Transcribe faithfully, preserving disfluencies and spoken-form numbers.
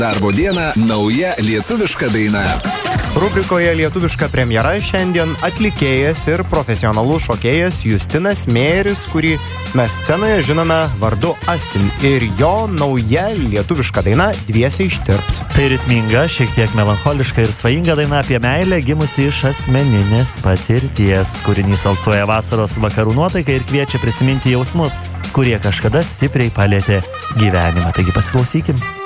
Darbo dieną nauja lietuviška daina. Rubrikoje lietuviška premjera šiandien atlikėjas ir profesionalus šokėjas Justinas Mėris, kurį mes scenoje žinome vardu Astin, ir jo nauja lietuviška daina Dviese ištirpt. Tai ritminga, šiek tiek melancholiška ir svajinga daina apie meilę gimusi iš asmeninės patirties. Kūrinys alsuoja vasaros vakarų nuotaiką ir kviečia prisiminti jausmus, kurie kažkada stipriai palietė gyvenimą. Taigi pasiklausykim.